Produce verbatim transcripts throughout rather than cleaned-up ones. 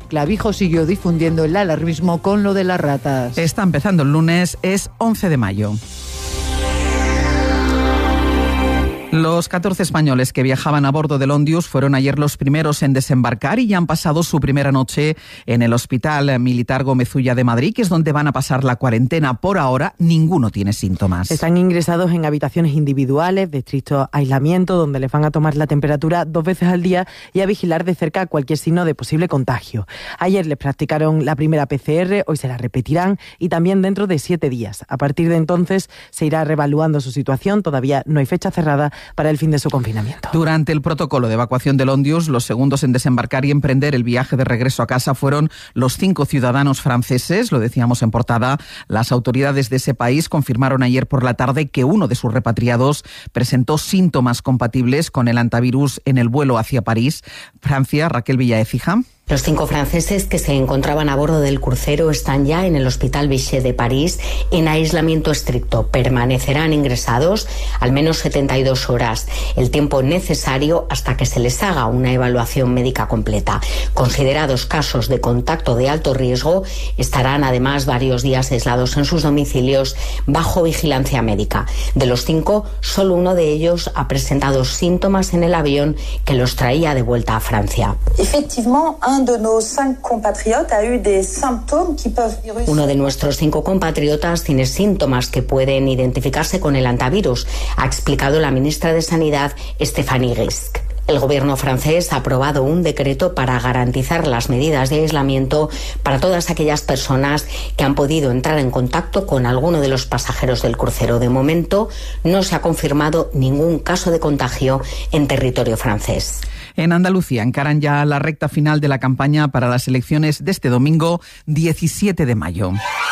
Clavijo siguió difundiendo el alarmismo con lo de las ratas. Está empezando el lunes, es once de mayo. Los catorce españoles que viajaban a bordo del Ondius fueron ayer los primeros en desembarcar y ya han pasado su primera noche en el Hospital Militar Gómez Ulla de Madrid, que es donde van a pasar la cuarentena. Por ahora, ninguno tiene síntomas. Están ingresados en habitaciones individuales de estricto aislamiento, donde les van a tomar la temperatura dos veces al día y a vigilar de cerca cualquier signo de posible contagio. Ayer les practicaron la primera P C R, hoy se la repetirán y también dentro de siete días. A partir de entonces se irá reevaluando su situación. Todavía no hay fecha cerrada para el fin de su confinamiento. Durante el protocolo de evacuación del Ondius, los segundos en desembarcar y emprender el viaje de regreso a casa fueron los cinco ciudadanos franceses, lo decíamos en portada. Las autoridades de ese país confirmaron ayer por la tarde que uno de sus repatriados presentó síntomas compatibles con el hantavirus en el vuelo hacia París. Francia, Raquel Villaécija. Los cinco franceses que se encontraban a bordo del crucero están ya en el Hospital Bichat de París en aislamiento estricto. Permanecerán ingresados al menos setenta y dos horas, el tiempo necesario hasta que se les haga una evaluación médica completa. Considerados casos de contacto de alto riesgo, estarán además varios días aislados en sus domicilios bajo vigilancia médica. De los cinco, solo uno de ellos ha presentado síntomas en el avión que los traía de vuelta a Francia. Uno de nuestros cinco compatriotas tiene síntomas que pueden identificarse con el hantavirus, ha explicado la ministra de Sanidad, Stéphanie Gisque. El gobierno francés ha aprobado un decreto para garantizar las medidas de aislamiento para todas aquellas personas que han podido entrar en contacto con alguno de los pasajeros del crucero. De momento, no se ha confirmado ningún caso de contagio en territorio francés. En Andalucía encaran ya la recta final de la campaña para las elecciones de este domingo diecisiete de mayo.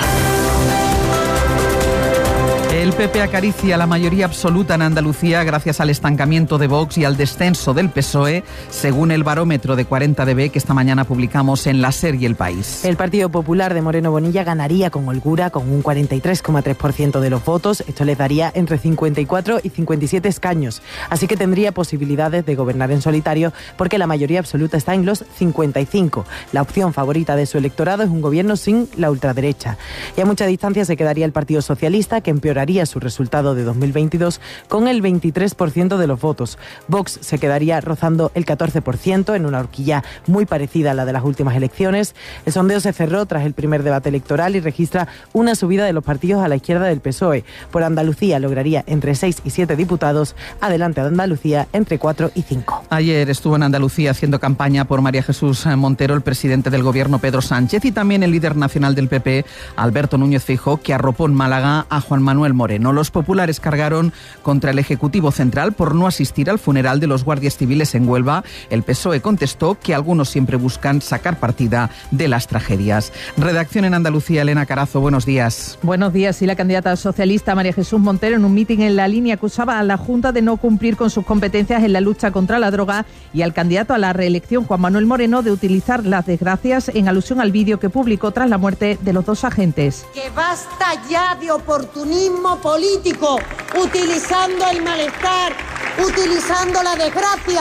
El P P acaricia la mayoría absoluta en Andalucía gracias al estancamiento de Vox y al descenso del P S O E, según el barómetro de cuarenta D B que esta mañana publicamos en La SER y El País. El Partido Popular de Moreno Bonilla ganaría con holgura con un cuarenta y tres coma tres por ciento de los votos. Esto les daría entre cincuenta y cuatro y cincuenta y siete escaños. Así que tendría posibilidades de gobernar en solitario porque la mayoría absoluta está en los cincuenta y cinco. La opción favorita de su electorado es un gobierno sin la ultraderecha. Y a mucha distancia se quedaría el Partido Socialista, que empeoraría su resultado de dos mil veintidós con el veintitrés por ciento de los votos. Vox se quedaría rozando el catorce por ciento en una horquilla muy parecida a la de las últimas elecciones. El sondeo se cerró tras el primer debate electoral y registra una subida de los partidos a la izquierda del P S O E. Por Andalucía lograría entre seis y siete diputados, adelante de Andalucía entre cuatro y cinco. Ayer estuvo en Andalucía haciendo campaña por María Jesús Montero el presidente del gobierno Pedro Sánchez y también el líder nacional del P P, Alberto Núñez Feijóo, que arropó en Málaga a Juan Manuel Moreno. Los populares cargaron contra el Ejecutivo Central por no asistir al funeral de los guardias civiles en Huelva. El P S O E contestó que algunos siempre buscan sacar partida de las tragedias. Redacción en Andalucía, Elena Carazo, buenos días. Buenos días. Y la candidata socialista María Jesús Montero en un mitin en La Línea acusaba a la Junta de no cumplir con sus competencias en la lucha contra la droga y al candidato a la reelección Juan Manuel Moreno de utilizar las desgracias en alusión al vídeo que publicó tras la muerte de los dos agentes. Que basta ya de oportunismo político, utilizando el malestar, utilizando la desgracia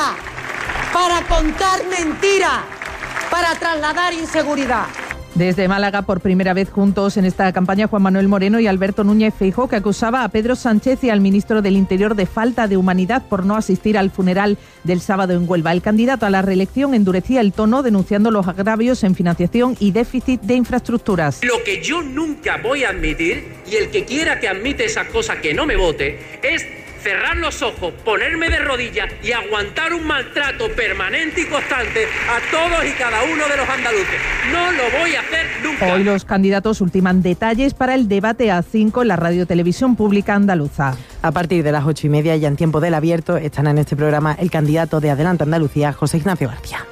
para contar mentiras, para trasladar inseguridad. Desde Málaga, por primera vez juntos en esta campaña, Juan Manuel Moreno y Alberto Núñez Feijóo, que acusaba a Pedro Sánchez y al ministro del Interior de falta de humanidad por no asistir al funeral del sábado en Huelva. El candidato a la reelección endurecía el tono denunciando los agravios en financiación y déficit de infraestructuras. Lo que yo nunca voy a admitir, y el que quiera que admite esas cosas que no me vote, es cerrar los ojos, ponerme de rodillas y aguantar un maltrato permanente y constante a todos y cada uno de los andaluces. No lo voy a hacer nunca. Hoy los candidatos ultiman detalles para el debate A cinco en la Radio Televisión Pública Andaluza. A partir de las ocho y media, ya en tiempo del abierto, están en este programa el candidato de Adelante Andalucía, José Ignacio García.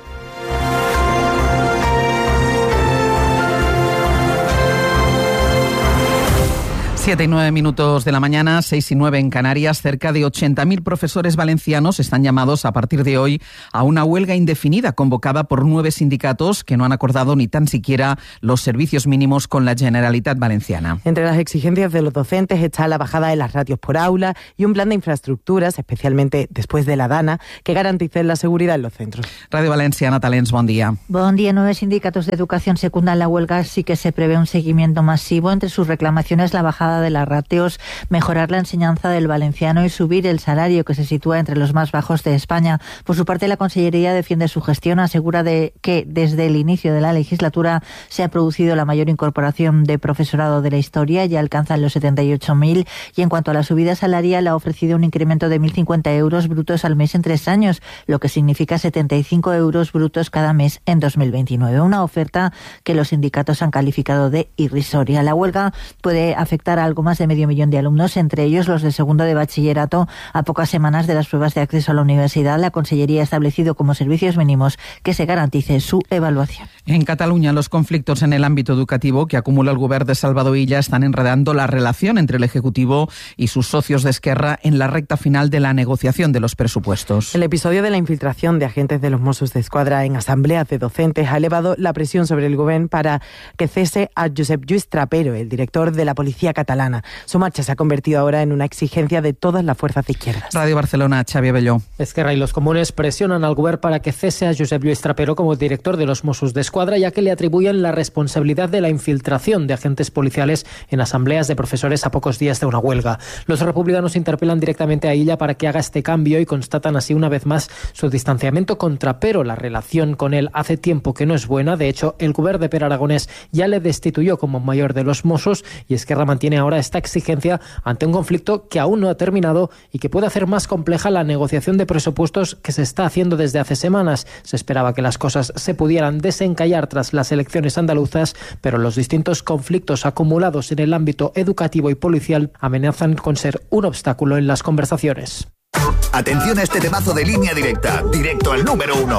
Siete y nueve minutos de la mañana, seis y nueve en Canarias. Cerca de ochenta mil profesores valencianos están llamados a partir de hoy a una huelga indefinida convocada por nueve sindicatos que no han acordado ni tan siquiera los servicios mínimos con la Generalitat Valenciana. Entre las exigencias de los docentes está la bajada de las ratios por aula y un plan de infraestructuras, especialmente después de la DANA, que garanticen la seguridad en los centros. Radio Valenciana, Talents, buen día. Buen día. Nueve sindicatos de educación secundan la huelga, sí que se prevé un seguimiento masivo. Entre sus reclamaciones, la bajada de las ratios, mejorar la enseñanza del valenciano y subir el salario, que se sitúa entre los más bajos de España. Por su parte, la Consellería defiende su gestión, asegura de que desde el inicio de la legislatura se ha producido la mayor incorporación de profesorado de la historia, ya alcanzan los setenta y ocho mil, y en cuanto a la subida salarial ha ofrecido un incremento de mil cincuenta euros brutos al mes en tres años, lo que significa setenta y cinco euros brutos cada mes en dos mil veintinueve. Una oferta que los sindicatos han calificado de irrisoria. La huelga puede afectar a algo más de medio millón de alumnos, entre ellos los de segundo de bachillerato. A pocas semanas de las pruebas de acceso a la universidad, la Consellería ha establecido como servicios mínimos que se garantice su evaluación. En Cataluña, los conflictos en el ámbito educativo que acumula el Govern de Salvador Illa están enredando la relación entre el Ejecutivo y sus socios de Esquerra en la recta final de la negociación de los presupuestos. El episodio de la infiltración de agentes de los Mossos d'Esquadra en asambleas de docentes ha elevado la presión sobre el Govern para que cese a Josep Lluís Trapero, el director de la Policía Catalana. Su marcha se ha convertido ahora en una exigencia de todas las fuerzas de izquierdas. Radio Barcelona, Xavi Abelló. Esquerra y los comunes presionan al Govern para que cese a Josep Lluís Trapero como director de los Mossos d'Esquadra, ya que le atribuyen la responsabilidad de la infiltración de agentes policiales en asambleas de profesores a pocos días de una huelga. Los republicanos interpelan directamente a Illa para que haga este cambio y constatan así una vez más su distanciamiento con Trapero. La relación con él hace tiempo que no es buena. De hecho, el Govern de Pere Aragonés ya le destituyó como mayor de los Mossos, y Esquerra mantiene ahora esta exigencia ante un conflicto que aún no ha terminado y que puede hacer más compleja la negociación de presupuestos que se está haciendo desde hace semanas. Se esperaba que las cosas se pudieran desencallar tras las elecciones andaluzas, pero los distintos conflictos acumulados en el ámbito educativo y policial amenazan con ser un obstáculo en las conversaciones. Atención a este temazo de Línea Directa, directo al número uno.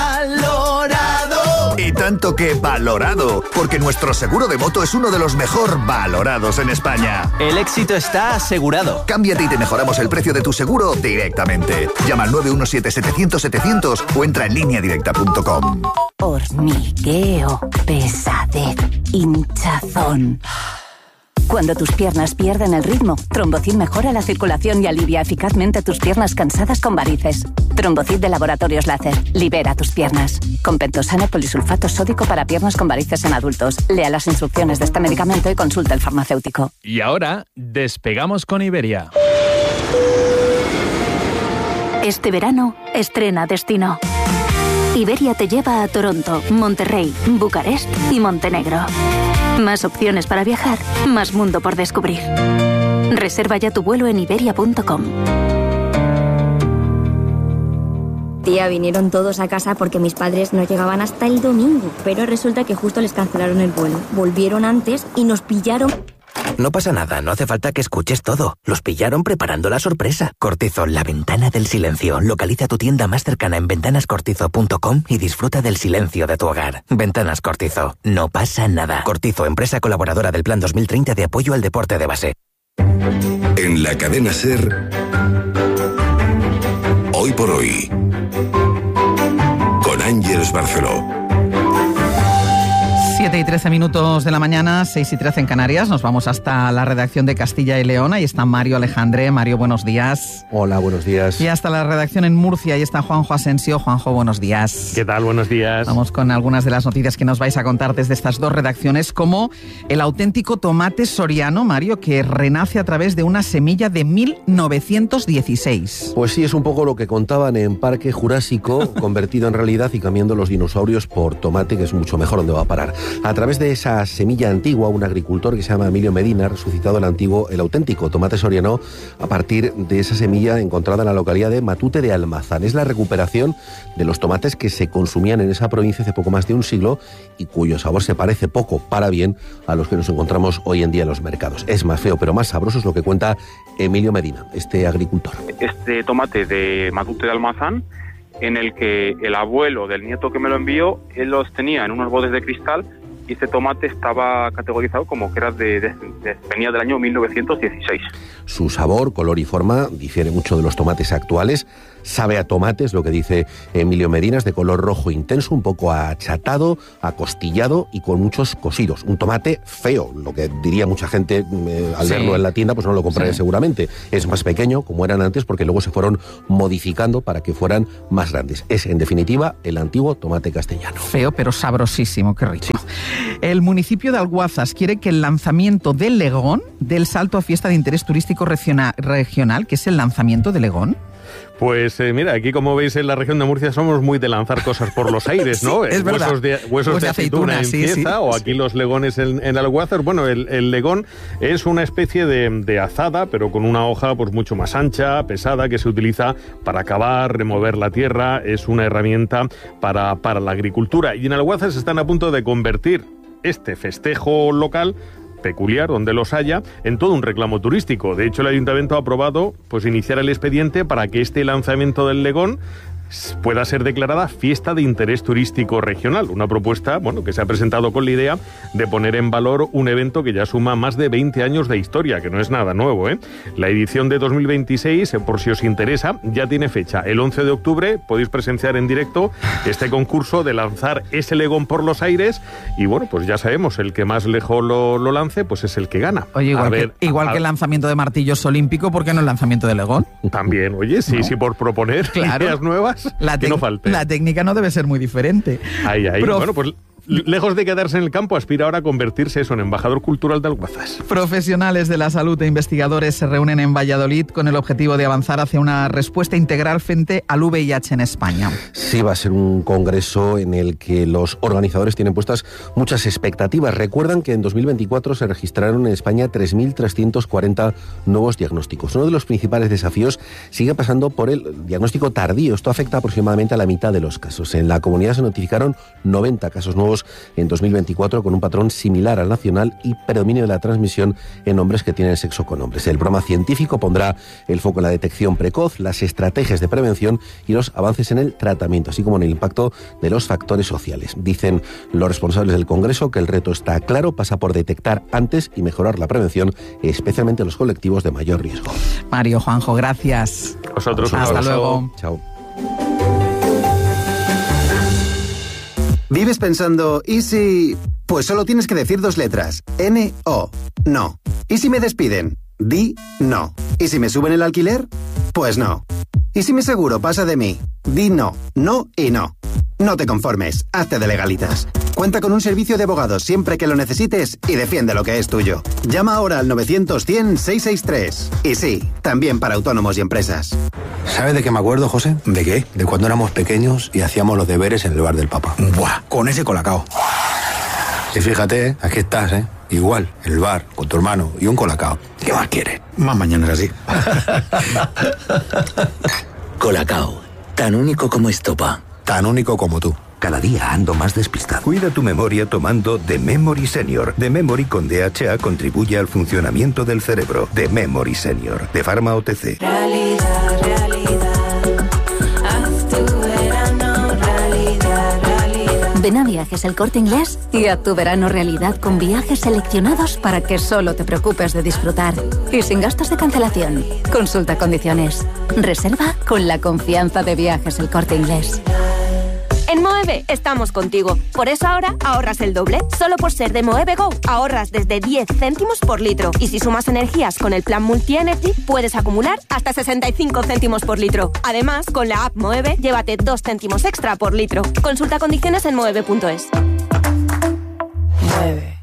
¡Valorado! Y tanto que valorado, porque nuestro seguro de moto es uno de los mejor valorados en España. El éxito está asegurado. Cámbiate y te mejoramos el precio de tu seguro directamente. Llama al nueve uno siete, setecientos, setecientos o entra en línea directa punto com. Hormigueo, pesadez, hinchazón. Cuando tus piernas pierden el ritmo, Trombocid mejora la circulación y alivia eficazmente tus piernas cansadas con varices. Trombocid de Laboratorios Láser. Libera tus piernas. Con pentosano polisulfato sódico para piernas con varices en adultos. Lea las instrucciones de este medicamento y consulta al farmacéutico. Y ahora, despegamos con Iberia. Este verano, estrena destino. Iberia te lleva a Toronto, Monterrey, Bucarest y Montenegro. Más opciones para viajar, más mundo por descubrir. Reserva ya tu vuelo en iberia punto com. Tía, vinieron todos a casa porque mis padres no llegaban hasta el domingo, pero resulta que justo les cancelaron el vuelo. Volvieron antes y nos pillaron. No pasa nada, no hace falta que escuches todo. Los pillaron preparando la sorpresa. Cortizo, la ventana del silencio. Localiza tu tienda más cercana en ventanas cortizo punto com y disfruta del silencio de tu hogar. Ventanas Cortizo, no pasa nada. Cortizo, empresa colaboradora del Plan dos mil treinta de apoyo al deporte de base. En la cadena SER, Hoy por Hoy, con Ángeles Barceló. siete y trece minutos de la mañana, seis y trece en Canarias. Nos vamos hasta la redacción de Castilla y León. Ahí está Mario Alejandre. Mario, buenos días. Hola, buenos días. Y hasta la redacción en Murcia. Ahí está Juanjo Asensio. Juanjo, buenos días. ¿Qué tal? Buenos días. Vamos con algunas de las noticias que nos vais a contar desde estas dos redacciones, como el auténtico tomate soriano, Mario, que renace a través de una semilla de mil novecientos dieciséis. Pues sí, es un poco lo que contaban en Parque Jurásico, convertido en realidad y cambiando los dinosaurios por tomate, que es mucho mejor donde va a parar. A través de esa semilla antigua, un agricultor que se llama Emilio Medina ha resucitado el antiguo, el auténtico tomate soriano a partir de esa semilla encontrada en la localidad de Matute de Almazán. Es la recuperación de los tomates que se consumían en esa provincia hace poco más de un siglo y cuyo sabor se parece poco, para bien, a los que nos encontramos hoy en día en los mercados. Es más feo, pero más sabroso, es lo que cuenta Emilio Medina, este agricultor. Este tomate de Matute de Almazán, en el que el abuelo del nieto que me lo envió, él los tenía en unos botes de cristal y este tomate estaba categorizado como que era de, de, de venía del año mil novecientos dieciséis. Su sabor, color y forma difiere mucho de los tomates actuales. Sabe a tomate, es lo que dice Emilio Medina, es de color rojo intenso, un poco achatado, acostillado y con muchos cosidos. Un tomate feo, lo que diría mucha gente eh, al sí. verlo en la tienda, pues no lo compraría sí. seguramente. Es más pequeño, como eran antes, porque luego se fueron modificando para que fueran más grandes. Es, en definitiva, el antiguo tomate castellano. Feo, pero sabrosísimo, qué rico. Sí. El municipio de Alguazas quiere que el lanzamiento del Legón dé el salto a fiesta de interés turístico regional, que es el lanzamiento de Legón. Pues eh, mira, aquí como veis en la región de Murcia somos muy de lanzar cosas por los aires, ¿no? Sí, es verdad. Huesos de, huesos de aceituna, aceituna en sí, Cieza, sí. o aquí los legones en, en Alguazas. Bueno, el, el legón es una especie de, de azada, pero con una hoja pues mucho más ancha, pesada, que se utiliza para cavar, remover la tierra. Es una herramienta para, para la agricultura. Y en Alguazas están a punto de convertir este festejo local peculiar, donde los haya, en todo un reclamo turístico. De hecho, el Ayuntamiento ha aprobado pues iniciar el expediente para que este lanzamiento del Legón pueda ser declarada fiesta de interés turístico regional. Una propuesta, bueno, que se ha presentado con la idea de poner en valor un evento que ya suma más de veinte años de historia, que no es nada nuevo, ¿eh? La edición de dos mil veintiséis, por si os interesa, ya tiene fecha. El once de octubre podéis presenciar en directo este concurso de lanzar ese Legón por los aires y, bueno, pues ya sabemos, el que más lejos lo, lo lance, pues es el que gana. Oye, igual, a ver, que, igual a, que el lanzamiento de martillos olímpico, ¿por qué no el lanzamiento de Legón? También, oye, sí, ¿no? Sí, por proponer claro. ideas nuevas. La, que no falte. La técnica no debe ser muy diferente. Ahí, ahí. Prof... Bueno, pues lejos de quedarse en el campo, aspira ahora a convertirse eso en embajador cultural de Alguazas. Profesionales de la salud e investigadores se reúnen en Valladolid con el objetivo de avanzar hacia una respuesta integral frente al V I H en España. Sí, va a ser un congreso en el que los organizadores tienen puestas muchas expectativas. Recuerdan que en dos mil veinticuatro se registraron en España tres mil trescientos cuarenta nuevos diagnósticos. Uno de los principales desafíos sigue pasando por el diagnóstico tardío. Esto afecta aproximadamente a la mitad de los casos. En la comunidad se notificaron noventa casos nuevos en dos mil veinticuatro con un patrón similar al nacional y predominio de la transmisión en hombres que tienen sexo con hombres. El programa científico pondrá el foco en la detección precoz, las estrategias de prevención y los avances en el tratamiento, así como en el impacto de los factores sociales. Dicen los responsables del Congreso que el reto está claro, pasa por detectar antes y mejorar la prevención, especialmente en los colectivos de mayor riesgo. Mario, Juanjo, gracias. Vosotros. Hasta luego. Chao. ¿Vives pensando, ¿y si...? Pues solo tienes que decir dos letras. N O. No. ¿Y si me despiden? Di no. ¿Y si me suben el alquiler? Pues no. ¿Y si mi seguro pasa de mí? Di no. No y no. No te conformes. Hazte de legalitas. Cuenta con un servicio de abogados siempre que lo necesites y defiende lo que es tuyo. Llama ahora al novecientos cien seiscientos sesenta y tres. Y sí, también para autónomos y empresas. ¿Sabes de qué me acuerdo, José? ¿De qué? De cuando éramos pequeños y hacíamos los deberes en el bar del Papa. ¡Buah! Con ese colacao. Y fíjate, ¿eh? Aquí estás, ¿eh? Igual, el bar, con tu hermano y un colacao. ¿Qué más quieres? Más mañanas así. Colacao. Tan único como estopa. Tan único como tú. Cada día ando más despistado. Cuida tu memoria tomando The Memory Senior. The Memory con D H A contribuye al funcionamiento del cerebro. The Memory Senior, de Pharma O T C. Realidad, realidad. Haz tu verano realidad, realidad. Ven a Viajes El Corte Inglés y haz tu verano realidad con viajes seleccionados para que solo te preocupes de disfrutar. Y sin gastos de cancelación. Consulta condiciones. Reserva con la confianza de Viajes El Corte Inglés. En Moeve estamos contigo. Por eso ahora ahorras el doble. Solo por ser de Moeve Go ahorras desde diez céntimos por litro. Y si sumas energías con el plan Multi Energy, puedes acumular hasta sesenta y cinco céntimos por litro. Además, con la app Moeve, llévate dos céntimos extra por litro. Consulta condiciones en moeve punto es. Moeve.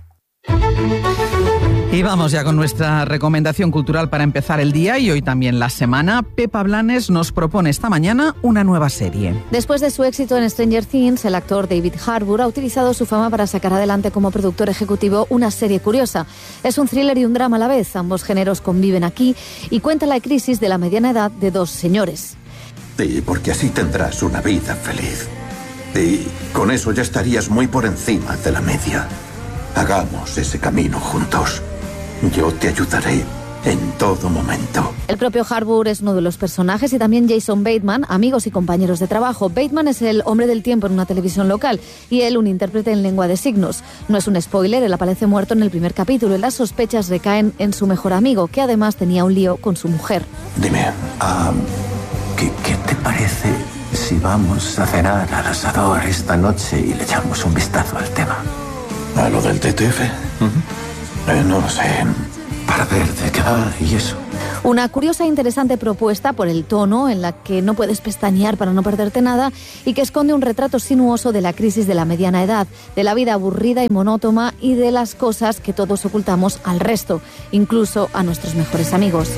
Y vamos ya con nuestra recomendación cultural para empezar el día y hoy también la semana. Pepa Blanes nos propone esta mañana una nueva serie. Después de su éxito en Stranger Things, el actor David Harbour ha utilizado su fama para sacar adelante como productor ejecutivo una serie curiosa. Es un thriller y un drama a la vez. Ambos géneros conviven aquí y cuenta la crisis de la mediana edad de dos señores. Y porque así tendrás una vida feliz. Y con eso ya estarías muy por encima de la media. Hagamos ese camino juntos. Yo te ayudaré en todo momento. El propio Harbour es uno de los personajes y también Jason Bateman, amigos y compañeros de trabajo. Bateman es el hombre del tiempo en una televisión local y él un intérprete en lengua de signos. No es un spoiler, él aparece muerto en el primer capítulo y las sospechas recaen en su mejor amigo, que además tenía un lío con su mujer. Dime, um, ¿qué, ¿qué te parece si vamos a cenar al asador esta noche y le echamos un vistazo al tema? ¿A lo del T T F? Uh-huh. eh, no lo sé, para ver de qué va y eso. Una curiosa e interesante propuesta por el tono en la que no puedes pestañear para no perderte nada y que esconde un retrato sinuoso de la crisis de la mediana edad, de la vida aburrida y monótona y de las cosas que todos ocultamos al resto, incluso a nuestros mejores amigos.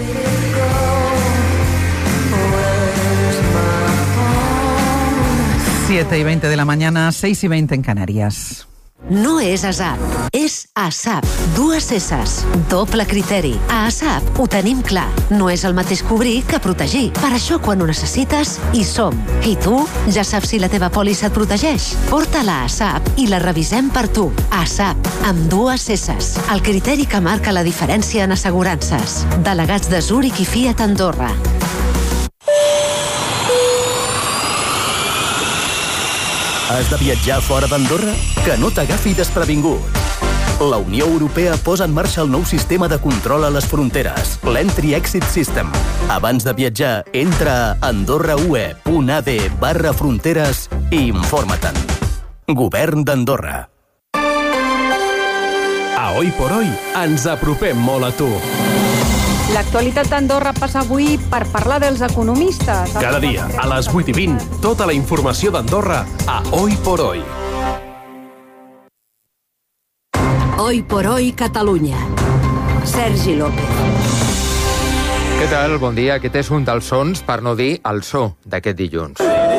siete y veinte de la mañana, seis y veinte en Canarias. No és ASAP, és ASAP. Dues esses, doble criteri. A ASAP ho tenim clar. No és el mateix cobrir que protegir. Per això, quan ho necessites, hi som. I tu, ja saps si la teva pòlissa et protegeix? Porta-la a ASAP i la revisem per tu. ASAP, amb dues esses. El criteri que marca la diferència en assegurances. Delegats de Zúrich i Fiat Andorra. Has de viatjar fora d'Andorra? Que no t'agafi desprevingut. La Unió Europea posa en marxa el nou sistema de control a les fronteres, l'Entry Exit System. Abans de viatjar, entra a andorraue.ad barra fronteres i informa-te'n. Govern d'Andorra. A Hoy por Hoy ens apropem molt a tu. L'actualitat d'Andorra passa avui per parlar dels economistes. Cada dia, a les vuit i vint, tota la informació d'Andorra a Hoy por Hoy. Hoy por Hoy Catalunya. Sergi López. Què tal? Bon dia. Aquest és un dels sons, per no dir el so, d'aquest dilluns.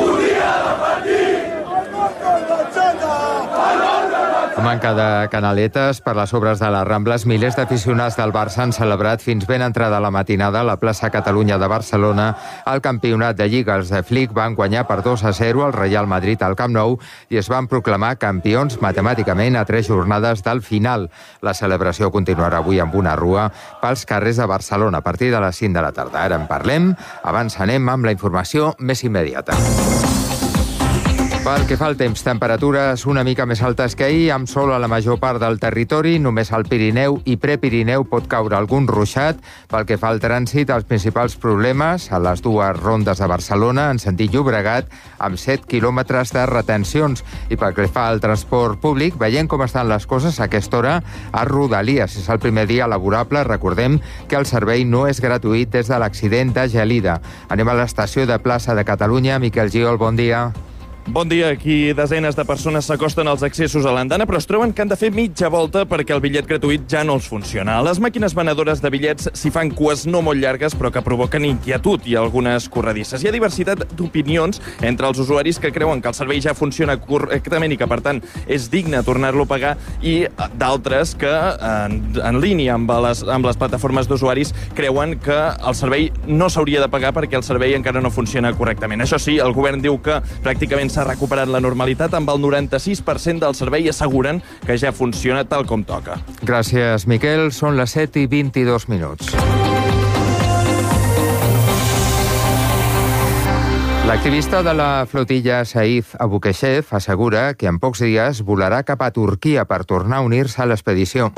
A manca de canaletes per les obres de les Rambles, milers d'aficionats del Barça han celebrat fins ben entrada la matinada a la plaça Catalunya de Barcelona el campionat de Lliga. Els de Flick van guanyar per dos a zero al Real Madrid al Camp Nou i es van proclamar campions matemàticament a tres jornades del final. La celebració continuarà avui amb una rua pels carrers de Barcelona a partir de les cinc de la tarda. Ara en parlem, abans anem amb la informació més immediata. Pel que fa al temps, temperatures una mica més altes que ahir, amb sol a la major part del territori, només al Pirineu i Prepirineu pot caure algun ruixat. Pel que fa al trànsit, els principals problemes a les dues rondes de Barcelona en sentit Llobregat, amb set quilòmetres de retencions. I pel que fa al transport públic, veient com estan les coses a aquesta hora a Rodalies. És el primer dia laborable, recordem que el servei no és gratuït des de l'accident de Gelida. Anem a l'estació de Plaça de Catalunya. Miquel Giol, bon dia. Bon dia. Aquí desenes de persones s'acosten als accessos a l'andana, però es troben que han de fer mitja volta perquè el bitllet gratuït ja no els funciona. Les màquines venedores de bitllets s'hi fan cues no molt llargues, però que provoquen inquietud i algunes corredisses. Hi ha diversitat d'opinions entre els usuaris que creuen que el servei ja funciona correctament i que, per tant, és digne tornar-lo a pagar, i d'altres que, en, en línia amb les, amb les plataformes d'usuaris, creuen que el servei no s'hauria de pagar perquè el servei encara no funciona correctament. Això sí, el govern diu que pràcticament s'ha recuperat la normalitat, amb el noranta-sis per cent del servei asseguren que ja funciona tal com toca. Gràcies, Miquel. Són les set i vint-i-dos minuts. L'activista de la flotilla Saif Abukeshev assegura que en pocs dies volarà cap a Turquia per tornar a unir-se a l'expedició.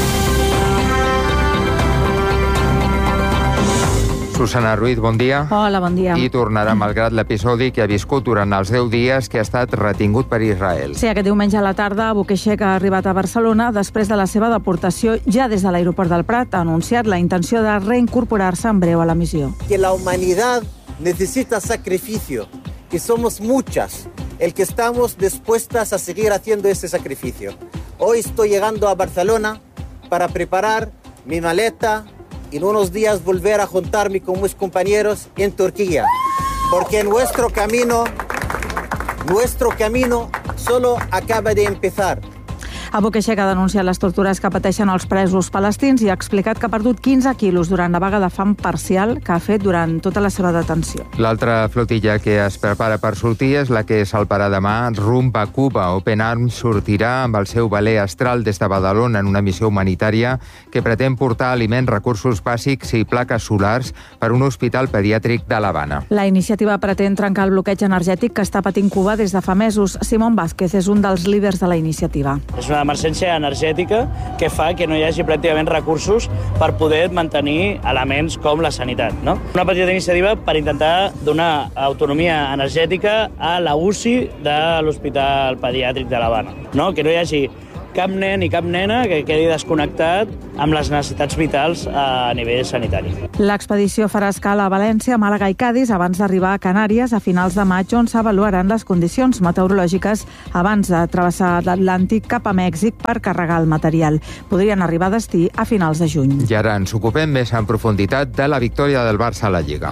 Susana Ruiz, bon dia. Hola, bon dia. I tornarà malgrat l'episodi que ha viscut durant els deu dies que ha estat retingut per Israel. Sí, aquest diumenge a la tarda, Abukeshev ha arribat a Barcelona després de la seva deportació ja des de l'aeroport del Prat. Ha anunciat la intenció de reincorporar-se en breu a la missió. Que la humanidad necesita sacrificio, que somos muchas, el que estamos dispuestas a seguir haciendo ese sacrificio. Hoy estoy llegando a Barcelona para preparar mi maleta y en unos días volver a juntarme con mis compañeros en Turquía, porque nuestro camino, nuestro camino solo acaba de empezar. Abu Keshek ha denunciat les tortures que pateixen els presos palestins i ha explicat que ha perdut quinze quilos durant la vaga de fam parcial que ha fet durant tota la seva detenció. L'altra flotilla que es prepara per sortir és la que salparà demà rumb a Cuba. Open Arms sortirà amb el seu veler astral des de Badalona en una missió humanitària que pretén portar aliments, recursos bàsics i plaques solars per un hospital pediàtric de l'Havana. La iniciativa pretén trencar el bloqueig energètic que està patint Cuba des de fa mesos. Simón Vázquez és un dels líders de la iniciativa. És una emergència energètica que fa que no hi hagi pràcticament recursos per poder mantenir elements com la sanitat. No? Una petita iniciativa per intentar donar autonomia energètica a la U C I de l'Hospital Pediàtric de l'Havana. No? Que no hi hagi cap nen i cap nena que quedi desconnectat amb les necessitats vitals a nivell sanitari. L'expedició farà escala a València, Màlaga i Cadis abans d'arribar a Canàries a finals de maig, on s'avaluaran les condicions meteorològiques abans de travessar l'Atlàntic cap a Mèxic per carregar el material. Podrien arribar a destí a finals de juny. I ara ens ocupem més en profunditat de la victòria del Barça a la Lliga.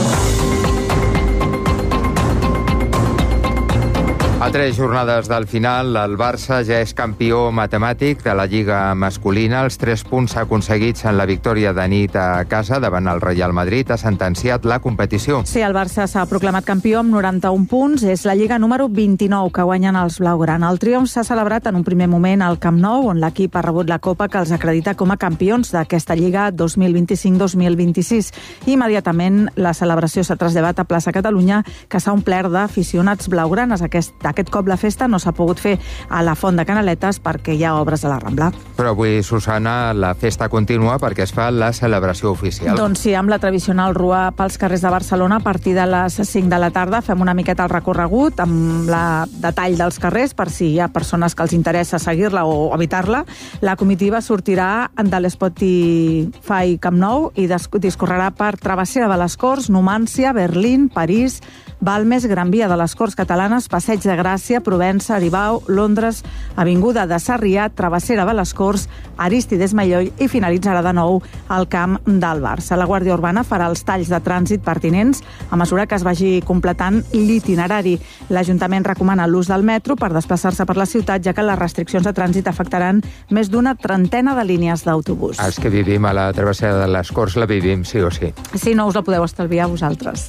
A tres jornades del final, el Barça ja és campió matemàtic de la Lliga masculina. Els tres punts aconseguits en la victòria de nit a casa davant el Real Madrid ha sentenciat la competició. Sí, el Barça s'ha proclamat campió amb noranta-un punts. És la Lliga número vint-i-nou que guanyen els blaugrana. El triomf s'ha celebrat en un primer moment al Camp Nou, on l'equip ha rebut la Copa que els acredita com a campions d'aquesta Lliga dos mil vint-i-cinc dos mil vint-i-sis. Immediatament la celebració s'ha traslladat a plaça Catalunya, que s'ha omplert d'aficionats blaugranes. Aquest Aquest cop la festa no s'ha pogut fer a la Font de Canaletes perquè hi ha obres a la Rambla. Però avui, Susana, la festa continua perquè es fa la celebració oficial. Doncs sí, amb la tradicional rua pels carrers de Barcelona a partir de les cinc de la tarda. Fem una miqueta el recorregut amb la detall dels carrers per si hi ha persones que els interessa seguir-la o evitar-la. La comitiva sortirà de l'Spotify Camp Nou i discorrerà per Travessera de les Corts, Numància, Berlín, París, Balmes, Gran Via de les Corts Catalanes, Passeig de Gràcia, Provença, Aribau, Londres, Avinguda de Sarrià, Travessera de les Corts, Arístides Mallol i finalitzarà de nou al camp del Barça. La Guàrdia Urbana farà els talls de trànsit pertinents a mesura que es vagi completant l'itinerari. L'Ajuntament recomana l'ús del metro per desplaçar-se per la ciutat, ja que les restriccions de trànsit afectaran més d'una trentena de línies d'autobús. Els que vivim a la Travessera de les Corts la vivim sí o sí. Si no us la podeu estalviar vosaltres.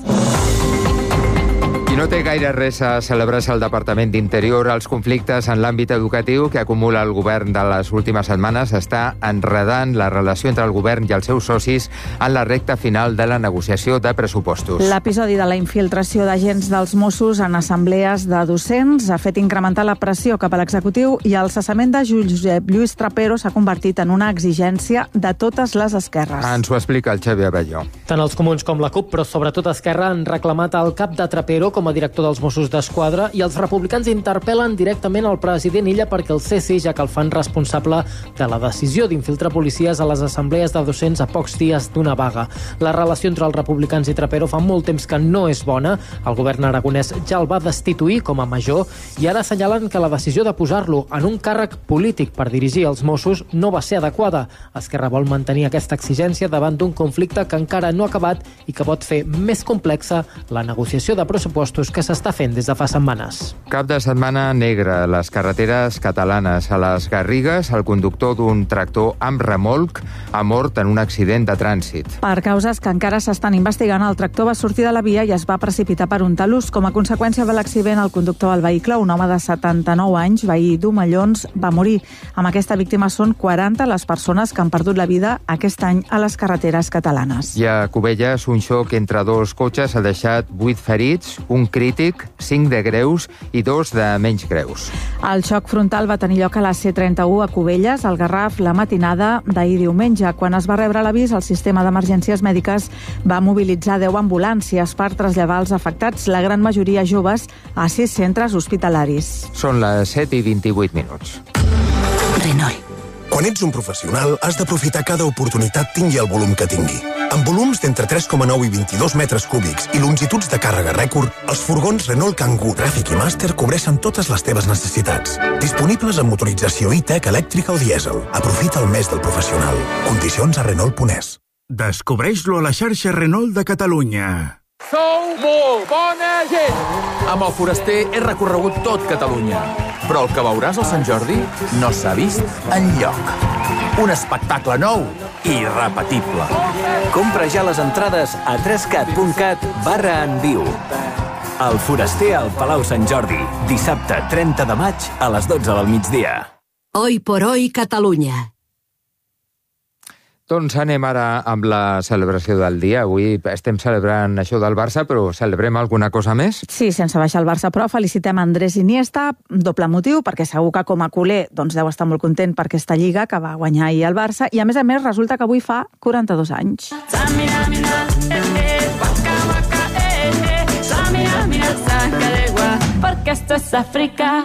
I no té gaire res a celebrar-se al Departament d'Interior. Els conflictes en l'àmbit educatiu que acumula el govern de les últimes setmanes està enredant la relació entre el govern i els seus socis en la recta final de la negociació de pressupostos. L'episodi de la infiltració d'agents dels Mossos en assemblees de docents ha fet incrementar la pressió cap a l'executiu i el cessament de Josep Lluís Trapero s'ha convertit en una exigència de totes les esquerres. Ens ho explica el Xavi Abelló. Tant els comuns com la CUP, però sobretot Esquerra, han reclamat el cap de Trapero com a director dels Mossos d'Esquadra i els republicans interpel·len directament al president Illa perquè el cessi, ja que el fan responsable de la decisió d'infiltrar policies a les assemblees de docents a pocs dies d'una vaga. La relació entre els republicans i Trapero fa molt temps que no és bona. El govern aragonès ja el va destituir com a major i ara assenyalen que la decisió de posar-lo en un càrrec polític per dirigir els Mossos no va ser adequada. Esquerra vol mantenir aquesta exigència davant d'un conflicte que encara no ha acabat i que pot fer més complexa la negociació de pressupostos que s'està fent des de fa setmanes. Cap de setmana negre a les carreteres catalanes. A les Garrigues, el conductor d'un tractor amb remolc ha mort en un accident de trànsit. Per causes que encara s'estan investigant, el tractor va sortir de la via i es va precipitar per un talús. Com a conseqüència de l'accident, el conductor del vehicle, un home de setanta-nou anys, veí d'Omellons, va morir. Amb aquesta víctima són quaranta les persones que han perdut la vida aquest any a les carreteres catalanes. I a Cubelles, un xoc entre dos cotxes ha deixat vuit ferits, un crític, cinc de greus i dos de menys greus. El xoc frontal va tenir lloc a la C trenta-u a Cubelles, al Garraf, la matinada d'ahir diumenge. Quan es va rebre l'avís, el sistema d'emergències mèdiques va mobilitzar deu ambulàncies per traslladar els afectats, la gran majoria joves, a sis centres hospitalaris. Són les set i vint-i-vuit minuts. Renault. Quan ets un professional, has d'aprofitar cada oportunitat tingui el volum que tingui. Amb volums d'entre tres coma nou i vint-i-dos metres cúbics i longituds de càrrega rècord, els furgons Renault Kangoo, Traffic i Master cobreixen totes les teves necessitats. Disponibles amb motorització e-tech, elèctrica o dièsel. Aprofita el mes del professional. Condicions a Renault punt es. Descobreix-lo a la xarxa Renault de Catalunya. Sou molt bona gent! Amb el Foraster he recorregut tot Catalunya. Però el que veuràs al Sant Jordi no s'ha vist enlloc. Un espectacle nou i irrepetible. Compra ja les entrades a trescat punt cat barra en viu. El Foraster al Palau Sant Jordi, dissabte trenta de maig a les dotze del migdia. Hoy por hoy, Catalunya. Doncs anem ara amb la celebració del dia. Avui estem celebrant això del Barça, però celebrem alguna cosa més? Sí, sense baixar el Barça, però felicitem Andrés Iniesta, doble motiu, perquè segur que com a culer doncs deu estar molt content per aquesta lliga que va guanyar ahir el Barça, i a més a més resulta que avui fa quaranta-dos anys. Perquè esto es África.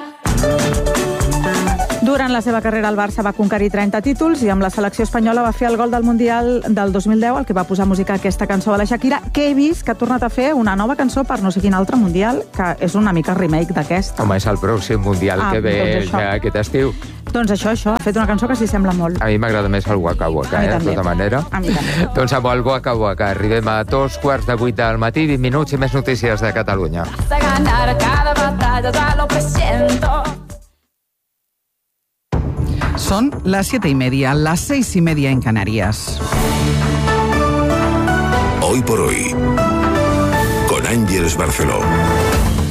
Durant la seva carrera, el Barça va conquerir trenta títols i amb la selecció espanyola va fer el gol del Mundial del dos mil deu, el que va posar música a aquesta cançó de la Shakira, que he vist que ha tornat a fer una nova cançó per no sé quin altre Mundial, que és una mica remake d'aquesta. Home, és el pròxim Mundial Ah, que ve doncs això. ja aquest estiu. Doncs això, això, ha fet una cançó que s'hi sembla molt. A mi m'agrada més el Waka Waka, A mi eh, de també. tota manera. A mi també. Doncs amb el Waka Waka arribem a dos quarts de vuit del matí, vint minuts i més notícies de Catalunya. Hasta ganar cada batalla, ya lo presiento. Son las siete y media, las seis y media en Canarias. Hoy por hoy, con Ángeles Barceló.